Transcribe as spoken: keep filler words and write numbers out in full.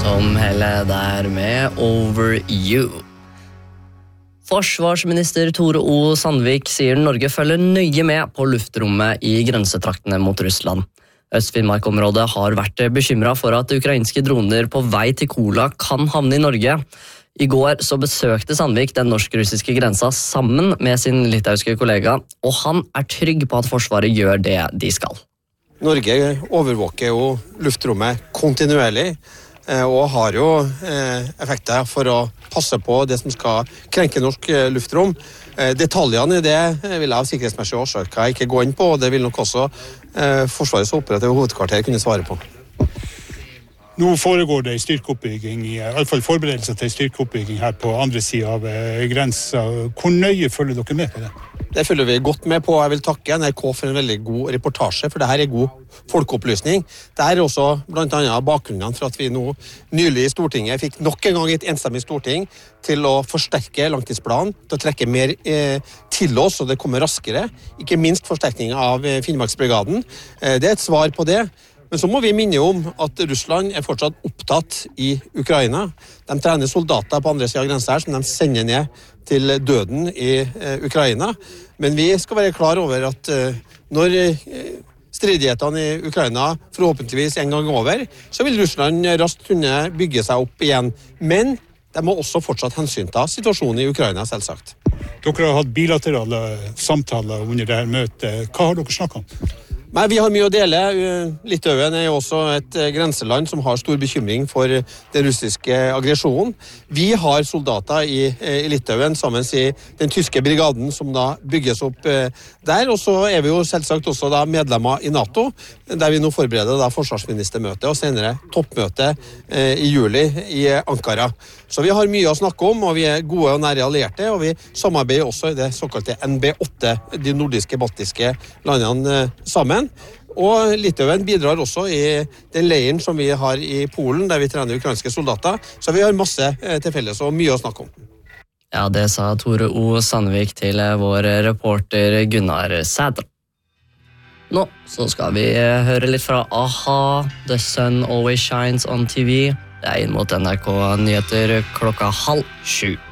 Tom Helle der med Over You. Forsvarsminister Tore O. Sandvik sier Norge følger nøye med på luftrommet i grensetraktene mot Russland. Øst-Finnmark-området har vært bekymret for at ukrainske droner på vei til Kola kan havne i Norge. I går så besøkte Sandvik den norsk-russiske grensa sammen med sin litauiske kollega, og han er trygg på at Forsvaret gjør det de skal. Norge overvåker jo luftrommet kontinuerlig, og har jo effekter for å passe på det som skal krenke norsk luftrom. Detaljene i det vil jeg av sikkerhetsmessige årsaker ikke gå inn på, og det vil nok også Forsvarets operative hovedkvarter kunne svare på. Nå foregår det en styrkeoppbygging, i alle fall forberedelser til styrkeoppbygging her på andre siden av grensa. Hvor nøye følger dere med på det? Det følger vi godt med på. Jeg vil takke N R K for en veldig god reportasje, for dette er god folkeopplysning. Det er også blant annet bakgrunnen for at vi nå nylig i Stortinget fikk nok en gang et enstemmig storting til å forsterke langtidsplanen, til å trekke mer eh, til oss, og det kommer raskere. Ikke minst forsterkning av eh, Finnmarksbrigaden. Eh, det er et svar på det. Men så må vi minne om at Russland er fortsatt opptatt i Ukraina. De trener soldater på andre siden av grensen her som de sender ned til døden i eh, Ukraina. Men vi skal være klar over at eh, når eh, stridighetene i Ukraina forhåpentligvis en gang er over, så vil Russland raskt kunne bygge seg opp igjen. Men de må også fortsatt hensynta situasjonen i Ukraina, selvsagt. Dere har hatt bilaterale samtaler under dette møtet. Hva har dere snakket om? Nei, vi har mye å dele. Litauen er jo også et grenseland som har stor bekymring for den russiske aggresjonen. Vi har soldater i, i Litauen sammen med den tyske brigaden som da bygges opp der, og så er vi jo selvsagt også da medlemmer i NATO, der vi nå forbereder da forsvarsministermøte og senere toppmøte eh, i juli i Ankara. Så vi har mye å snakke om, og vi er gode og nære allierte, og vi samarbeider også i det såkalte N B åtte, de nordiske baltiske landene eh, sammen. Og Litauen bidrar også i den leiren som vi har i Polen, der vi trener ukrainske soldater, så vi har masse eh, til felles og mye å snakke om. Ja, det sa Tore O. Sandvik til vår reporter Gunnar Sædre. Nå så skal vi høre litt fra A-ha, The Sun Always Shines on T V. Det er inn mot N R K Nyheter klokka halv sju.